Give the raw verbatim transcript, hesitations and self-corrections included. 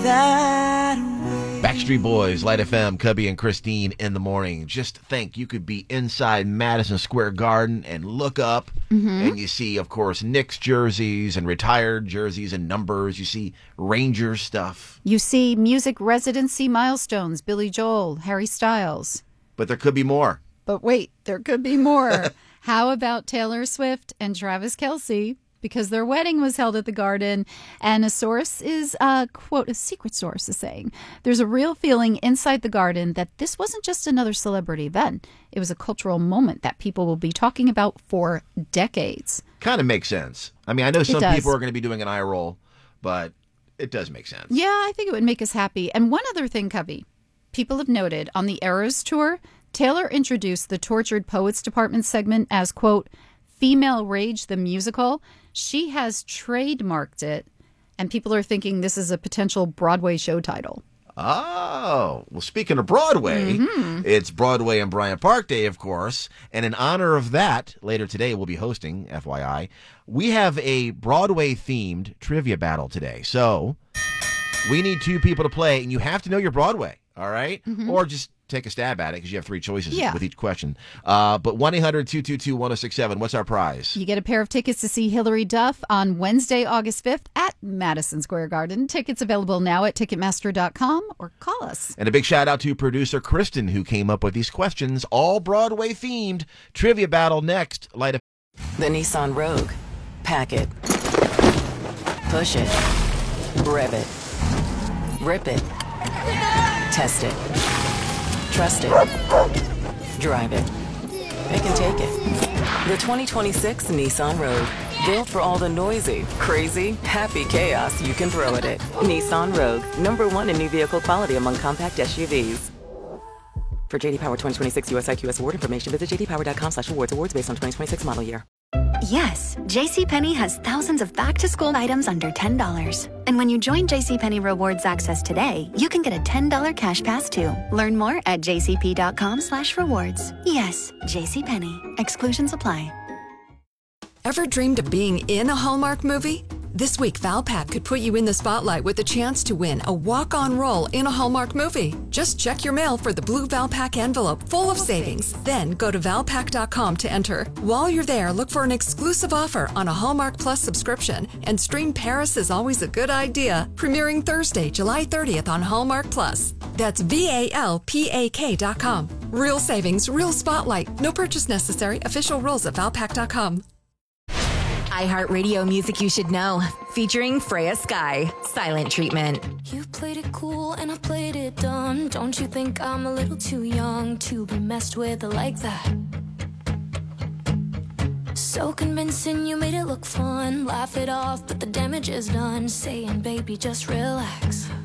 that way. Backstreet Boys, Light F M, Cubby and Christine in the morning. Just think you could be inside Madison Square Garden and look up, Mm-hmm. and you see, of course, Knicks jerseys and retired jerseys and numbers. You see Rangers stuff. You see music residency milestones, Billy Joel, Harry Styles. But there could be more. But wait, there could be more. How about Taylor Swift and Travis Kelce? Because their wedding was held at the Garden, and a source is, uh, quote, a secret source is saying, there's a real feeling inside the Garden that this wasn't just another celebrity event. It was a cultural moment that people will be talking about for decades. Kind of makes sense. I mean, I know some does. people are going to be doing an eye roll, but it does make sense. Yeah, I think it would make us happy. And one other thing, Cubby, people have noted on the Eras tour, Taylor introduced the Tortured Poets Department segment as, quote, Female Rage the Musical. She has trademarked it, and people are thinking this is a potential Broadway show title. Oh, well, speaking of Broadway, Mm-hmm. it's Broadway and Bryant Park Day, of course. And in honor of that, later today we'll be hosting, F Y I, we have a Broadway-themed trivia battle today. So we need two people to play, and you have to know your Broadway, all right? Mm-hmm. Or just take a stab at it because you have three choices Yeah. with each question. Uh, but one eight hundred two two two one oh six seven, what's our prize? You get a pair of tickets to see Hilary Duff on Wednesday, August fifth at Madison Square Garden. Tickets available now at Ticketmaster dot com or call us. And a big shout out to producer Kristen, who came up with these questions, all Broadway themed. Trivia battle next. Light of The Nissan Rogue. Pack it. Push it. Rev it. Rip it. Test it. Trust it. Drive it. It can take it. The twenty twenty-six Nissan Rogue. Built for all the noisy, crazy, happy chaos you can throw at it. Nissan Rogue. Number one in new vehicle quality among compact S U Vs. For J D Power twenty twenty-six U S I Q S award information, visit j d power dot com slash awards. Awards based on twenty twenty-six model year. Yes, JCPenney has thousands of back-to-school items under ten dollars. And when you join JCPenney Rewards Access today, you can get a ten dollars cash pass too. Learn more at j c p dot com slash rewards. Yes, JCPenney. Exclusions apply. Ever dreamed of being in a Hallmark movie? This week, Valpak could put you in the spotlight with a chance to win a walk-on role in a Hallmark movie. Just check your mail for the blue Valpak envelope full of savings. Then go to valpak dot com to enter. While you're there, look for an exclusive offer on a Hallmark Plus subscription and stream Paris is Always a Good Idea, premiering Thursday, July thirtieth on Hallmark Plus. That's V A L P A K dot com. Real savings, real spotlight. No purchase necessary. Official rules at valpak dot com. iHeartRadio music you should know, featuring Freya Sky, Silent Treatment. You played it cool and I played it dumb. Don't you think I'm a little too young to be messed with like that? So convincing, you made it look fun. Laugh it off, but the damage is done. Saying, baby, just relax.